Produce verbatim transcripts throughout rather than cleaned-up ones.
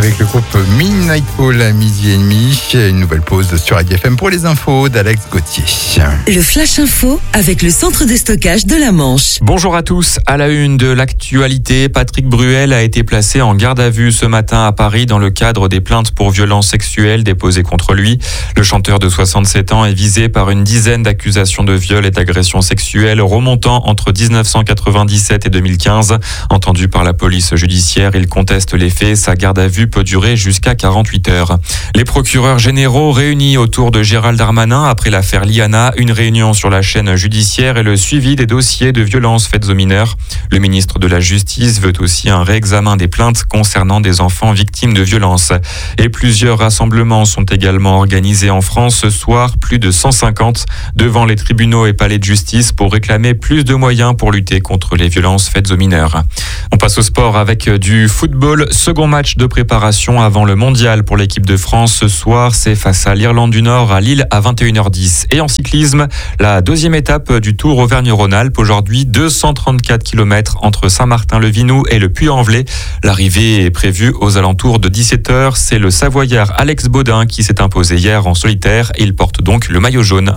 Avec le groupe Midnight Call à midi et demi, une nouvelle pause sur A D F M pour les infos d'Alex Gauthier. Le Flash Info avec le centre de stockage de la Manche. Bonjour à tous. À la une de l'actualité, Patrick Bruel a été placé en garde à vue ce matin à Paris dans le cadre des plaintes pour violences sexuelles déposées contre lui. Le chanteur de soixante-sept ans est visé par une dizaine d'accusations de viol et d'agressions sexuelles remontant entre dix-neuf cent quatre-vingt-dix-sept et deux mille quinze. Entendu par la police judiciaire, il conteste les faits. Sa garde à vue peut durer jusqu'à quarante-huit heures. Les procureurs généraux réunis autour de Gérald Darmanin après l'affaire Liana, une réunion sur la chaîne judiciaire et le suivi des dossiers de violences faites aux mineurs. Le ministre de la Justice veut aussi un réexamen des plaintes concernant des enfants victimes de violences. Et plusieurs rassemblements sont également organisés en France ce soir, plus de cent cinquante, devant les tribunaux et palais de justice pour réclamer plus de moyens pour lutter contre les violences faites aux mineurs. On passe au sport avec du football. Second match de préparation avant le mondial pour l'équipe de France. Ce soir, c'est face à l'Irlande du Nord à Lille à vingt et une heures dix. Et en cyclisme, la deuxième étape du Tour Auvergne-Rhône-Alpes. Aujourd'hui, deux cent trente-quatre kilomètres entre Saint-Martin-le-Vinoux et le Puy-en-Velay. L'arrivée est prévue aux alentours de dix-sept heures. C'est le Savoyard Alex Baudin qui s'est imposé hier en solitaire. Il porte donc le maillot jaune.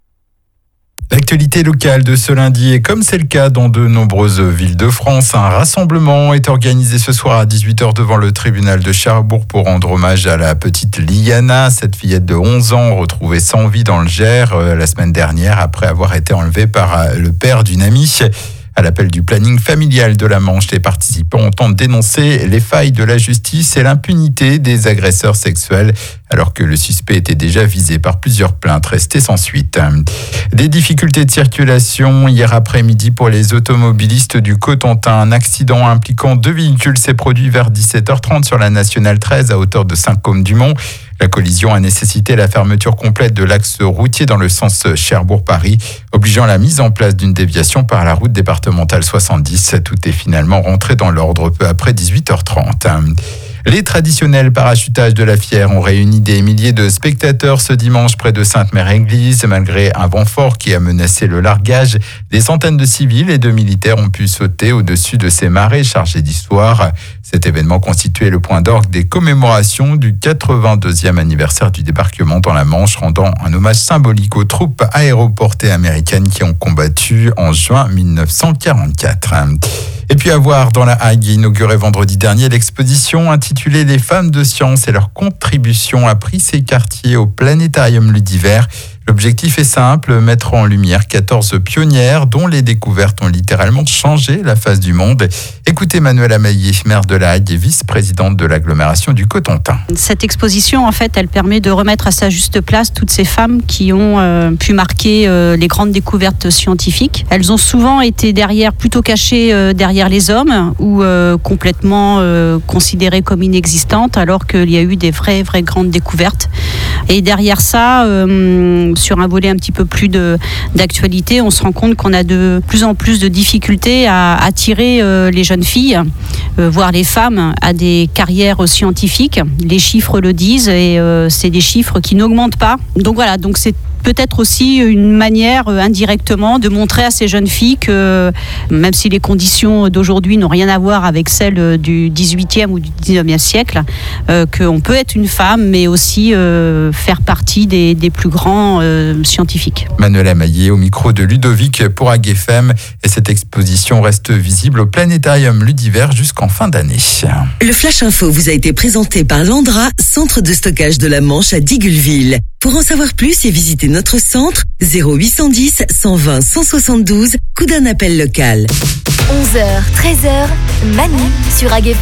L'actualité locale de ce lundi, et comme c'est le cas dans de nombreuses villes de France, un rassemblement est organisé ce soir à dix-huit heures devant le tribunal de Cherbourg pour rendre hommage à la petite Liana, cette fillette de onze ans retrouvée sans vie dans le Gers la semaine dernière après avoir été enlevée par le père d'une amie. À l'appel du planning familial de la Manche, les participants ont dénoncé les failles de la justice et l'impunité des agresseurs sexuels, alors que le suspect était déjà visé par plusieurs plaintes restées sans suite. Des difficultés de circulation hier après-midi pour les automobilistes du Cotentin. Un accident impliquant deux véhicules s'est produit vers dix-sept heures trente sur la nationale treize à hauteur de Saint-Côme-du-Mont. La collision a nécessité la fermeture complète de l'axe routier dans le sens Cherbourg-Paris, obligeant la mise en place d'une déviation par la route départementale soixante-dix. Tout est finalement rentré dans l'ordre peu après dix-huit heures trente. Les traditionnels parachutages de la Fière ont réuni des milliers de spectateurs ce dimanche près de Sainte-Mère-Église. Malgré un vent fort qui a menacé le largage, des centaines de civils et de militaires ont pu sauter au-dessus de ces marées chargées d'histoire. Cet événement constituait le point d'orgue des commémorations du quatre-vingt-deuxième anniversaire du débarquement dans la Manche, rendant un hommage symbolique aux troupes aéroportées américaines qui ont combattu en juin mille neuf cent quarante-quatre. Et puis à voir dans la Hague, inaugurée vendredi dernier, l'exposition intitulée « Les femmes de science et leur contribution » a pris ses quartiers au Planétarium Ludivert. L'objectif est simple, mettre en lumière quatorze pionnières dont les découvertes ont littéralement changé la face du monde. Écoutez Manuela Maillet, maire de la Hague et vice-présidente de l'agglomération du Cotentin. Cette exposition, en fait, elle permet de remettre à sa juste place toutes ces femmes qui ont euh, pu marquer euh, les grandes découvertes scientifiques. Elles ont souvent été derrière, plutôt cachées euh, derrière les hommes ou euh, complètement euh, considérées comme inexistantes, alors qu'il y a eu des vraies, vraies grandes découvertes. Et derrière ça, euh, sur un volet un petit peu plus de, d'actualité, on se rend compte qu'on a de plus en plus de difficultés à attirer euh, les jeunes filles, euh, voire les femmes, à des carrières scientifiques. Les chiffres le disent et euh, c'est des chiffres qui n'augmentent pas. Donc voilà, donc c'est peut-être aussi une manière euh, indirectement de montrer à ces jeunes filles que même si les conditions d'aujourd'hui n'ont rien à voir avec celles du dix-huitième ou du dix-neuvième siècle, euh, qu'on peut être une femme mais aussi euh, faire partie des, des plus grands euh, scientifiques. Manuela Maillet au micro de Ludovic pour A G F M, et cette exposition reste visible au Planétarium Ludivert jusqu'en fin d'année. Le Flash Info vous a été présenté par Landra, centre de stockage de la Manche à Digulleville. Pour en savoir plus et visiter notre centre, zéro huit cent dix, cent vingt, cent soixante-douze, coup d'un appel local. onze heures, treize heures, Manu sur A G F M.